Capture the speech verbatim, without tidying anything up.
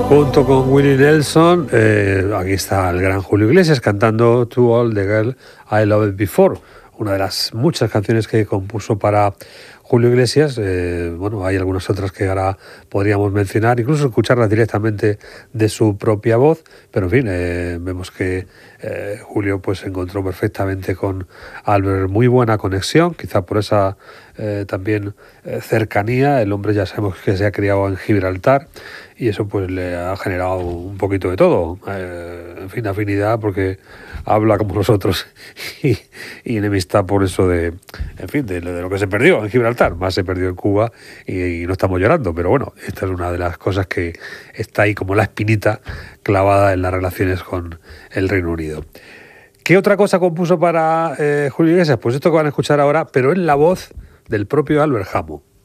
Junto con Willie Nelson, eh, aquí está el gran Julio Iglesias cantando To All the Girl I Loved Before, una de las muchas canciones que compuso para Julio Iglesias. Eh, bueno, hay algunas otras que ahora podríamos mencionar, incluso escucharlas directamente de su propia voz, pero en fin, eh, vemos que eh, Julio pues se encontró perfectamente con Albert, muy buena conexión, quizá por esa eh, también eh, cercanía. El hombre ya sabemos que se ha criado en Gibraltar y eso pues le ha generado un poquito de todo, eh, en fin, afinidad porque habla como nosotros y, y enemistad por eso de, en fin, de, de lo que se perdió en Gibraltar, más se perdió en Cuba y, y no estamos llorando, pero bueno, esta es una de las cosas que está ahí como la espinita clavada en las relaciones con el Reino Unido. ¿Qué otra cosa compuso para eh, Julio Iglesias? Pues esto que van a escuchar ahora, pero en la voz del propio Albert Hammond.